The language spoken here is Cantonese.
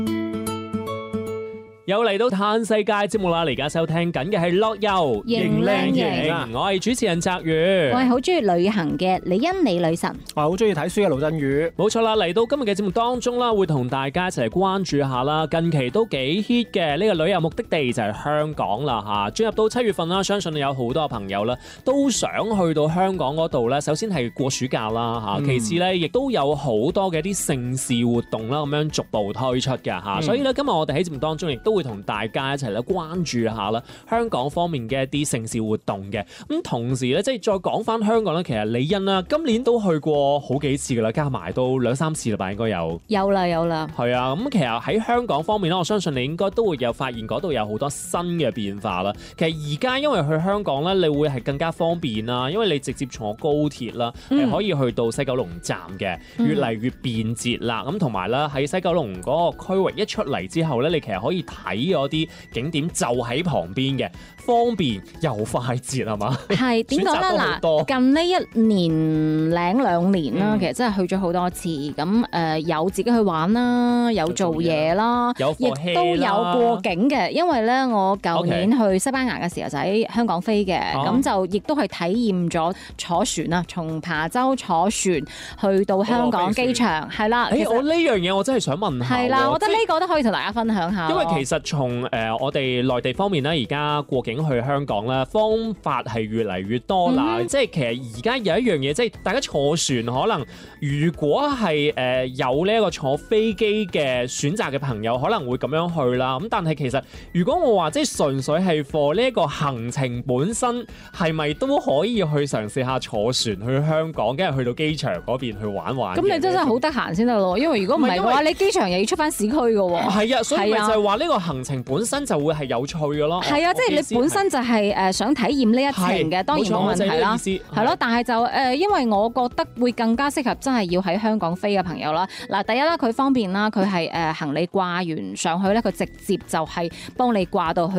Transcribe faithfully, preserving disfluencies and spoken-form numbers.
又嚟到嘆世界節目啦！而家收聽緊嘅係樂遊型靚型， 我係主持人澤宇， 我係好中意旅行嘅李欣李女神， 我係好中意睇書嘅盧振宇。 冇錯啦，嚟到今日嘅節目當中啦，會同大家一齊嚟關注下啦。近期都幾 hit 嘅呢個旅遊目的地就係香港啦嚇。進入到七月份啦，相信有好多朋友啦都想去到香港嗰度咧。首先係過暑假啦嚇，其次咧亦都有好多嘅一啲盛事活動啦，咁樣逐步推出嘅嚇。嗯、所以咧今日我哋喺節目當中亦都會同大家一齊咧關注下啦，香港方面嘅一啲盛事活動嘅。咁同時咧，即係再講翻香港咧，其實李欣啦，今年都去過好幾次噶啦，加埋都兩三次啦吧，應該有。 有啦有啦。 係啊，咁其實喺香港方面咧，我相信你應該都會有發現嗰度有好多新嘅變化啦。其實而家因為去香港咧，你會係更加方便啦，因為你直接坐高鐵啦，係、嗯、可以去到西九龍站嘅，越嚟越便捷啦。咁同埋咧喺西九龍嗰個區域一出嚟之後咧，你其實可以睇嗰啲景點就喺旁邊嘅，方便又快捷係嘛？係點講咧？嗱， 近呢一年零兩年啦，嗯、其實真係去咗好多次。咁誒、呃，有自己去玩啦，有做嘢啦，亦都有過境嘅。因為咧，我舊年去西班牙嘅時候就喺香港飛嘅，咁、哦、就亦都係體驗咗坐船啊，從琶洲坐船去到香港機場，係啦。 誒、欸，我呢樣嘢我真係想問下。 係啦，我覺得呢個都可以同大家分享下。 因為其實從誒、呃、我哋內地方面咧，而家過境去香港咧，方法係越嚟越多啦。嗯、即係其實而家有一樣嘢，即係大家坐船可能，如果係誒、呃、有呢一個坐飛機嘅選擇嘅朋友，可能會咁樣去啦。咁但係其實如果我話即係純粹係 for 呢一個行程本身，係咪都可以去嘗試下坐船去香港，跟住去到機場嗰邊去玩玩？咁你真係好得閒先得咯，因為如果唔係嘅話，你機場又要出翻市區嘅喎。 係啊，所以咪就係話呢個行程本身就會係有趣嘅咯。 係啊，即係你本身就係誒想體驗呢一程嘅，當然冇問題啦。係咯，但係就誒，因為我覺得會更加適合真係要喺香港飛嘅朋友啦。嗱，第一啦，佢方便啦，佢係誒行李掛完上去咧，佢直接就係幫你掛到去